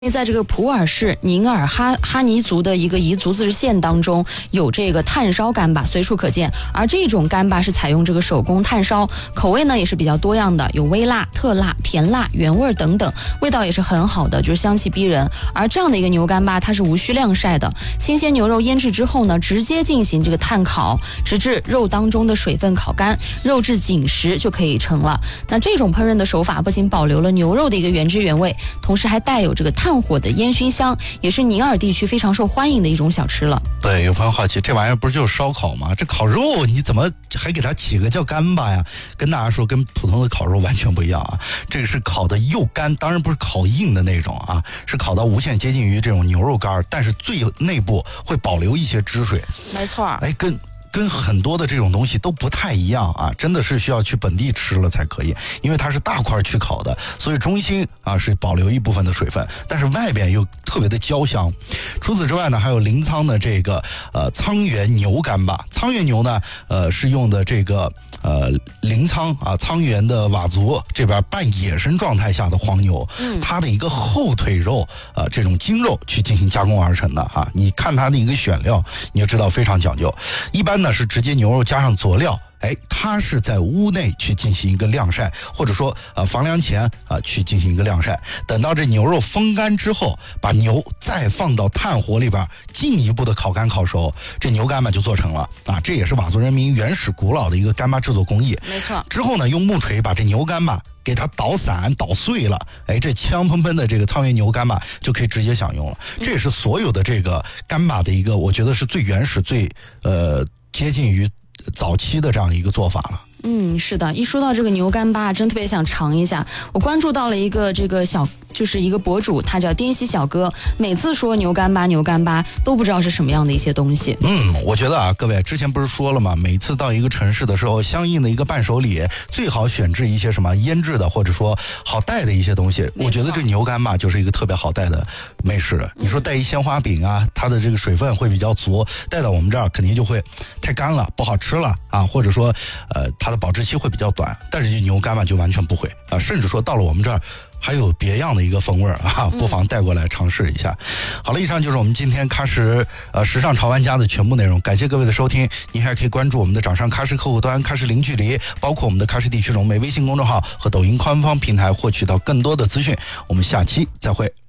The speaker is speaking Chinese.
在这个普洱市宁尔哈尼族的一个彝族自治县当中，有这个炭烧干巴随处可见，而这种干巴是采用这个手工炭烧，口味呢也是比较多样的，有微辣、特辣、甜辣、原味等等，味道也是很好的，就是香气逼人。而这样的一个牛干巴，它是无需晾晒的，新鲜牛肉腌制之后呢，直接进行这个炭烤，直至肉当中的水分烤干，肉质紧实就可以成了。那这种烹饪的手法不仅保留了牛肉的一个原汁原味，同时还带有这个炭火的烟熏香，也是宁尔地区非常受欢迎的一种小吃了。 对，有朋友好奇，这玩意儿不是就是烧烤吗？这烤肉你怎么还给它起个叫干巴呀？跟大家说，跟普通的烤肉完全不一样啊！这个是烤的又干，当然不是烤硬的那种啊，是烤到无限接近于这种牛肉干，但是最内部会保留一些汁水。 没错， 哎，跟很多的这种东西都不太一样啊，真的是需要去本地吃了才可以，因为它是大块去烤的，所以中心啊是保留一部分的水分，但是外边又特别的焦香。除此之外呢，还有临沧的这个沧源牛干巴，沧源牛呢是用的这个临沧啊沧源的佤族这边半野生状态下的黄牛，它的一个后腿肉这种精肉去进行加工而成的啊，你看它的一个选料你就知道非常讲究。一般呢是直接牛肉加上佐料，它是在屋内去进行一个晾晒，或者说房梁前去进行一个晾晒。等到这牛肉风干之后，把牛再放到炭火里边进一步的烤干烤熟，这牛干巴就做成了啊！这也是佤族人民原始古老的一个干巴制作工艺。 没错。之后呢，用木锤把这牛干巴给它捣散捣碎了，这香喷喷的这个沧源牛干巴就可以直接享用了。这也是所有的这个干巴的一个，我觉得是最原始、最接近于早期的这样一个做法了。 是的，一说到这个牛干巴，真特别想尝一下。我关注到了一个这个就是一个博主，他叫滇西小哥，每次说牛干巴都不知道是什么样的一些东西。 我觉得啊，各位之前不是说了吗？每次到一个城市的时候，相应的一个伴手礼最好选制一些什么腌制的或者说好带的一些东西。我觉得这牛干巴就是一个特别好带的美食。你说带一鲜花饼啊，它的这个水分会比较足，带到我们这儿肯定就会太干了，不好吃了啊，或者说它的保质期会比较短。但是牛干巴就完全不会啊，甚至说到了我们这儿还有别样的一个风味啊，不妨带过来尝试一下。好了，以上就是我们今天喀什时尚潮玩家的全部内容，感谢各位的收听。您还可以关注我们的掌上喀什客户端喀什零距离，包括我们的喀什地区融媒微信公众号和抖音官方平台，获取到更多的资讯。我们下期再会。